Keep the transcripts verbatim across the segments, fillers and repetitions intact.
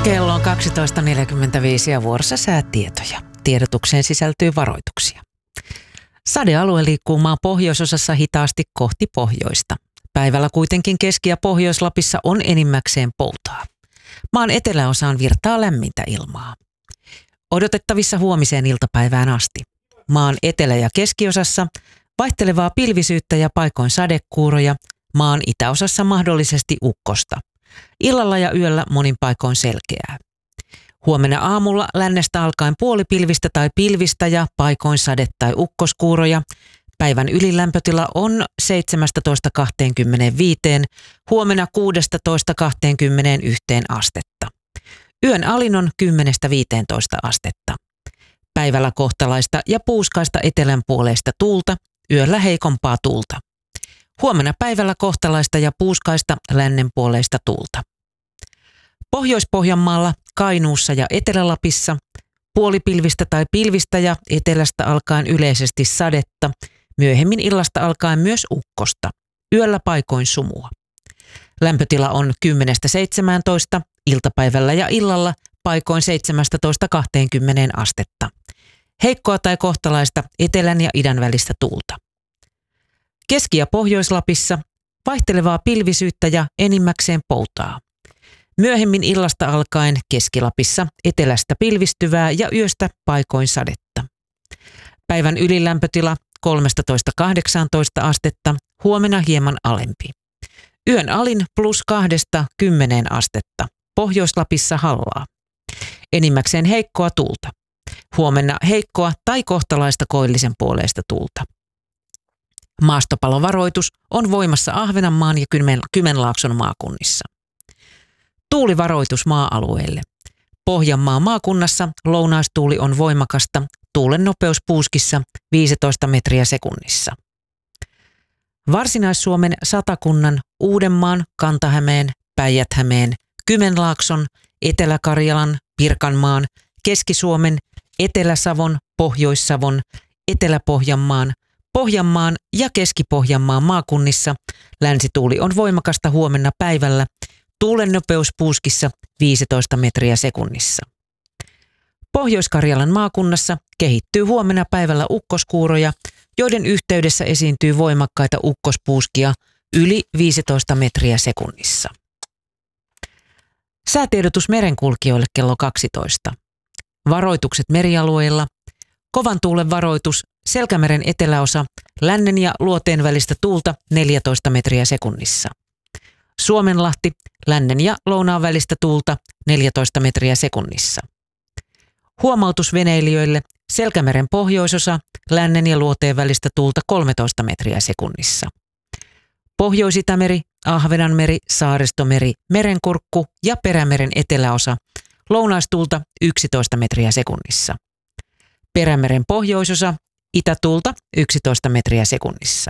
Kello on kaksitoista neljäkymmentäviisi ja vuorossa säätietoja. Tiedotukseen sisältyy varoituksia. Sadealue liikkuu maan pohjoisosassa hitaasti kohti pohjoista. Päivällä kuitenkin Keski- ja Pohjois-Lapissa on enimmäkseen poutaa. Maan eteläosaan virtaa lämmintä ilmaa. Odotettavissa huomiseen iltapäivään asti. Maan etelä- ja keskiosassa vaihtelevaa pilvisyyttä ja paikoin sadekuuroja. Maan itäosassa mahdollisesti ukkosta. Illalla ja yöllä monin paikoin selkeää. Huomenna aamulla lännestä alkaen puolipilvistä tai pilvistä ja paikoin sade- tai ukkoskuuroja. Päivän ylilämpötila on seitsemästätoista kahteenkymmeneenviiteen, huomenna kuudestatoista kahteenkymmeneenyhteen astetta. Yön alin on kymmenestä viiteentoista astetta. Päivällä kohtalaista ja puuskaista etelän puoleista tuulta, yöllä heikompaa tuulta. Huomenna päivällä kohtalaista ja puuskaista lännen puoleista tuulta. Pohjois-Pohjanmaalla, Kainuussa ja Etelä-Lapissa puolipilvistä tai pilvistä ja etelästä alkaen yleisesti sadetta, myöhemmin illasta alkaen myös ukkosta, yöllä paikoin sumua. Lämpötila on kymmenestä seitsemääntoista, iltapäivällä ja illalla paikoin seitsemästätoista kahteenkymmeneen astetta. Heikkoa tai kohtalaista etelän ja idän välistä tuulta. Keski- ja Pohjois-Lapissa vaihtelevaa pilvisyyttä ja enimmäkseen poutaa. Myöhemmin illasta alkaen Keski-Lapissa etelästä pilvistyvää ja yöstä paikoin sadetta. Päivän ylilämpötila kolmestatoista kahdeksaantoista astetta, huomenna hieman alempi. Yön alin plus kahdesta kymmeneen astetta, Pohjois-Lapissa hallaa. Enimmäkseen heikkoa tuulta. Huomenna heikkoa tai kohtalaista koillisen puoleista tuulta. Maastopalovaroitus on voimassa Ahvenanmaan ja Kymenlaakson maakunnissa. Tuulivaroitus maa-alueelle. Pohjanmaan maakunnassa lounaistuuli on voimakasta, tuulen nopeus puuskissa viisitoista metriä sekunnissa. Varsinais-Suomen Satakunnan, Uudenmaan, Kanta-Hämeen, Päijät-Hämeen, Kymenlaakson, Etelä-Karjalan, Pirkanmaan, Keski-Suomen, Etelä-Savon, Pohjois-Savon, Etelä-Pohjanmaan, Pohjanmaan ja Keski-Pohjanmaan maakunnissa länsituuli on voimakasta huomenna päivällä, tuulen nopeus puuskissa viisitoista metriä sekunnissa. Pohjois-Karjalan maakunnassa kehittyy huomenna päivällä ukkoskuuroja, joiden yhteydessä esiintyy voimakkaita ukkospuuskia yli viisitoista metriä sekunnissa. Säätiedotus merenkulkijoille kello kaksitoista. Varoitukset merialueilla. Kovan tuulen varoitus, Selkämeren eteläosa, lännen ja luoteen välistä tuulta neljätoista metriä sekunnissa. Suomenlahti, lännen ja lounaan välistä tuulta neljätoista metriä sekunnissa. Huomautus veneilijöille, Selkämeren pohjoisosa, lännen ja luoteen välistä tuulta kolmetoista metriä sekunnissa. Pohjois-Itämeri, Ahvenanmeri, Saaristomeri, Merenkurkku ja Perämeren eteläosa, lounaistuulta yksitoista metriä sekunnissa. Perämeren pohjoisosa, itätuulta yksitoista metriä sekunnissa.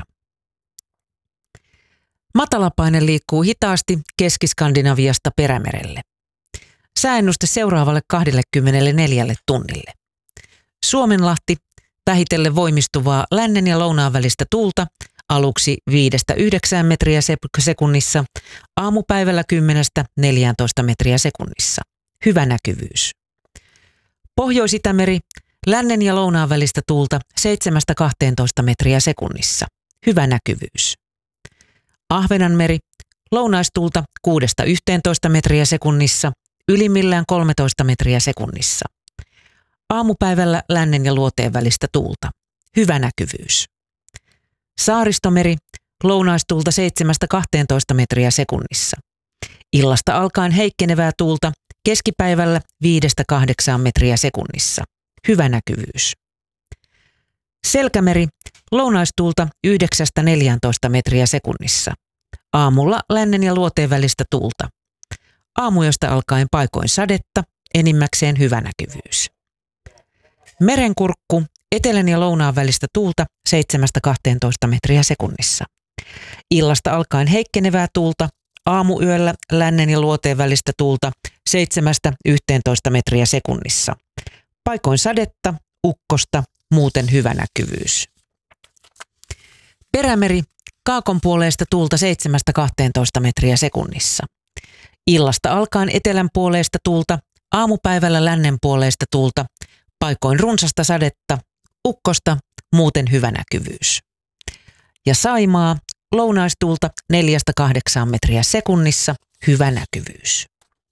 Matalapaine liikkuu hitaasti Keski-Skandinaviasta Perämerelle. Sääennuste seuraavalle kaksikymmentäneljä tunnille. Suomenlahti, vähitellen voimistuvaa lännen ja lounaan välistä tuulta, aluksi viidestä yhdeksään metriä sekunnissa, aamupäivällä kymmenestä neljääntoista metriä sekunnissa. Hyvä näkyvyys. Pohjois-Itämeri, lännen ja lounaan välistä tuulta seitsemästä kahteentoista metriä sekunnissa. Hyvä näkyvyys. Ahvenanmeri, lounaistuulta kuudesta yhteentoista metriä sekunnissa, ylimmillään kolmetoista metriä sekunnissa. Aamupäivällä lännen ja luoteen välistä tuulta. Hyvä näkyvyys. Saaristomeri, lounaistuulta seitsemästä kahteentoista metriä sekunnissa. Illasta alkaen heikkenevää tuulta, keskipäivällä viidestä kahdeksaan metriä sekunnissa. Hyvä näkyvyys. Selkämeri, lounaistuulta yhdeksästä neljääntoista metriä sekunnissa. Aamulla lännen ja luoteen välistä tuulta. Aamuyöstä alkaen paikoin sadetta, enimmäkseen hyvä näkyvyys. Merenkurkku, etelän ja lounaan välistä tuulta seitsemästä kahteentoista metriä sekunnissa. Illasta alkaen heikkenevää tuulta, aamuyöllä lännen ja luoteen välistä tuulta seitsemästä yhteentoista metriä sekunnissa. Paikoin sadetta, ukkosta, muuten hyvä näkyvyys. Perämeri, kaakon puoleista tuulta seitsemästä kahteentoista metriä sekunnissa. Illasta alkaen etelän puoleista tuulta, aamupäivällä lännen puoleista tuulta, paikoin runsasta sadetta, ukkosta, muuten hyvä näkyvyys. Ja Saimaa, lounaistuulta neljästä kahdeksaan metriä sekunnissa, hyvä näkyvyys.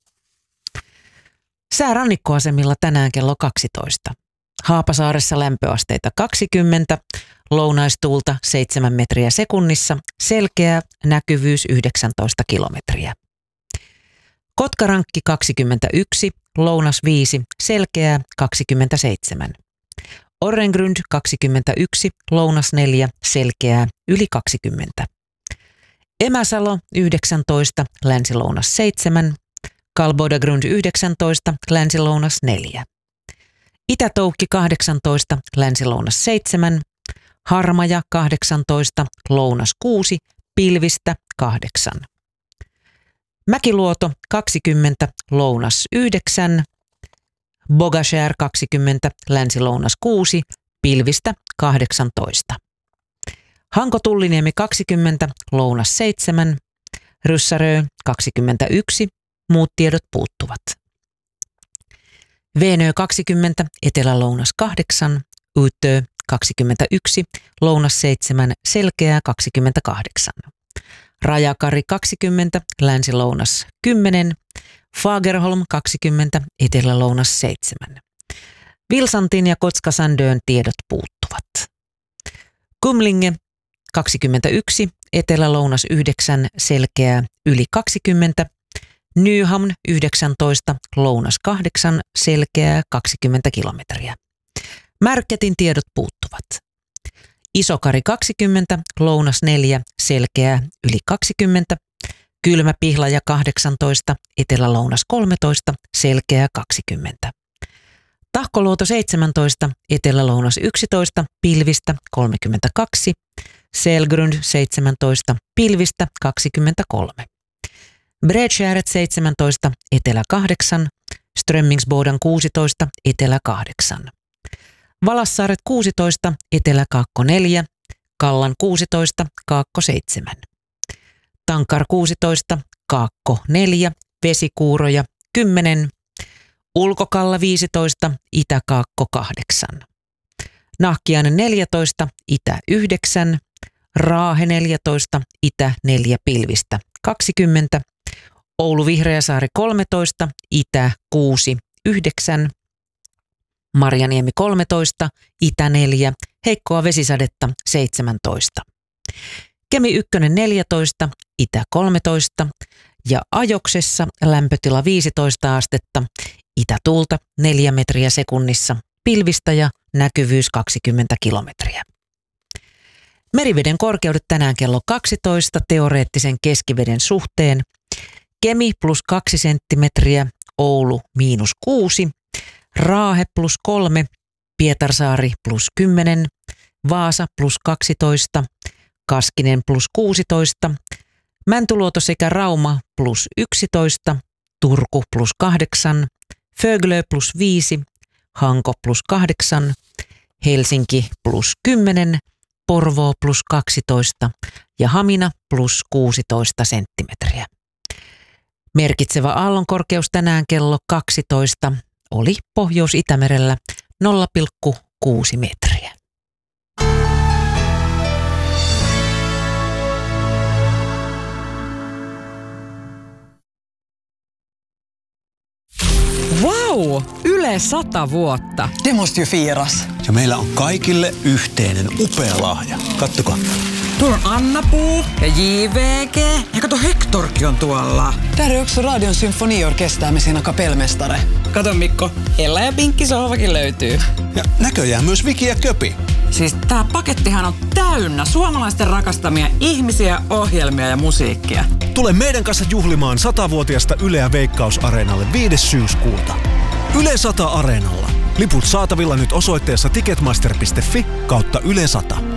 Sää rannikkoasemilla tänään kello kaksitoista. Haapasaaressa lämpöasteita kaksikymmentä, lounaistuulta seitsemän metriä sekunnissa, selkeä näkyvyys yhdeksäntoista kilometriä. Kotkarankki kaksikymmentäyksi, lounas viisi, selkeää kaksikymmentäseitsemän. Orrengrund kaksikymmentäyksi, lounas neljä, selkeää yli kaksikymmentä. Emäsalo yhdeksäntoista, länsilounas seitsemän. Kalbodagrund yhdeksäntoista, länsilounas neljä. Itätoukki kahdeksantoista, länsilounas seitsemän. Harmaja kahdeksantoista, lounas kuusi, pilvistä kahdeksan. Mäkiluoto kaksikymmentä, lounas yhdeksän. Bogashär kaksikymmentä, länsilounas kuusi, pilvistä kahdeksantoista. Hanko-Tulliniemi kaksikymmentä, lounas seitsemän. Ryssärö kaksikymmentäyksi, muut tiedot puuttuvat. Veenö kaksikymmentä, etelä-lounas kahdeksan. Utö kaksikymmentäyksi, lounas seitsemän, selkeää kaksikymmentäkahdeksan. Rajakari kaksikymmentä, länsi-lounas kymmenen. Fagerholm kaksikymmentä, etelä-lounas seitsemän. Vilsantin ja Kotskasandön tiedot puuttuvat. Kumlinge kaksikymmentäyksi, etelä-lounas yhdeksän, selkeää yli kaksikymmentä. Nyhamn yhdeksäntoista, lounas kahdeksan, selkeää kaksikymmentä kilometriä. Märketin tiedot puuttuvat. Isokari kaksikymmentä, lounas neljä, selkeää yli kaksikymmentä. Kylmä-Pihlaja kahdeksantoista, etelä-lounas kolmetoista, selkeää kaksikymmentä. Tahkoluoto seitsemäntoista, etelä-lounas yksitoista, pilvistä kolmekymmentäkaksi. Selgrund seitsemäntoista, pilvistä kaksikymmentäkolme. Bredskäret seitsemäntoista, etelä kahdeksan. Strömmingsbodan kuusitoista, etelä kahdeksan. Valassaaret kuusitoista, etelä kaakko neljä. Kallan kuusitoista, kaakko seitsemän. Tankar kuusitoista, kaakko neljä, vesikuuroja kymmenen. Ulkokalla viisitoista, itäkaakko kahdeksan. Nahkiainen neljätoista, itä yhdeksän. Raahe neljätoista, itä neljä, pilvistä kaksikymmentä. Oulu Vihreäsaari kolmetoista, itä kuusi, yhdeksän. Marjaniemi kolmetoista, itä neljä, heikkoa vesisadetta seitsemäntoista. Kemi ykkönen neljätoista, itä kolmetoista ja Ajoksessa lämpötila viisitoista astetta, itätuulta neljä metriä sekunnissa, pilvistä ja näkyvyys kaksikymmentä kilometriä. Meriveden korkeudet tänään kello kaksitoista teoreettisen keskiveden suhteen. Kemi plus kaksi senttimetriä, Oulu miinus kuusi, Raahe plus kolme, Pietarsaari plus kymmenen, Vaasa plus kaksitoista, Kaskinen plus kuusitoista, Mäntyluoto sekä Rauma plus yksitoista, Turku plus kahdeksan, Föglö plus viisi, Hanko plus kahdeksan, Helsinki plus kymmenen, Porvoo plus kaksitoista ja Hamina plus kuusitoista senttimetriä. Merkitsevä aallonkorkeus tänään kello kaksitoista oli Pohjois-Itämerellä nolla pilkku kuusi metriä. Wow! Yle sata vuotta. Det måste ju firas. Ja meillä on kaikille yhteinen upea lahja. Kattokaa. Tuolla on Anna-Puu ja J V G. Ja kato, Hektorkin on tuolla. Där är också Radion symfoniorkester med sina kapellmästare. Kato Mikko, Ella ja Pinkki sohvakin löytyy. Ja näköjään myös Viki ja Köpi. Siis tää pakettihan on täynnä suomalaisten rakastamia ihmisiä, ohjelmia ja musiikkia. Tule meidän kanssa juhlimaan satavuotiasta Yleä Veikkaus-areenalle viides syyskuuta. Yle sata Areenalla. Liput saatavilla nyt osoitteessa ticketmaster piste fi kautta Yle sata.